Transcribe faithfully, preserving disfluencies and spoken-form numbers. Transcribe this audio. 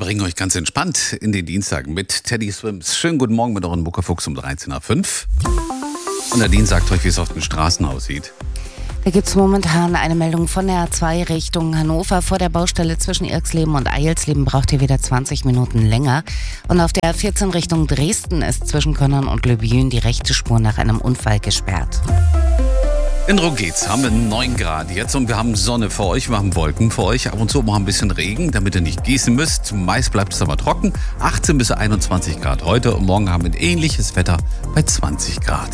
bringen euch ganz entspannt in den Dienstag mit Teddy Swims. Schönen guten Morgen mit euren Muckefuchs um dreizehn Uhr fünf. Und Nadine sagt euch, wie es auf den Straßen aussieht. Da gibt es momentan eine Meldung von der A zwei Richtung Hannover. Vor der Baustelle zwischen Irxleben und Eilsleben braucht ihr wieder zwanzig Minuten länger. Und auf der A vierzehn Richtung Dresden ist zwischen Könnern und Löbjün die rechte Spur nach einem Unfall gesperrt. In Rogez haben wir neun Grad jetzt und wir haben Sonne für euch, wir haben Wolken für euch. Ab und zu mal ein bisschen Regen, damit ihr nicht gießen müsst. Meist bleibt es aber trocken. achtzehn bis einundzwanzig Grad heute und morgen haben wir ein ähnliches Wetter bei zwanzig Grad.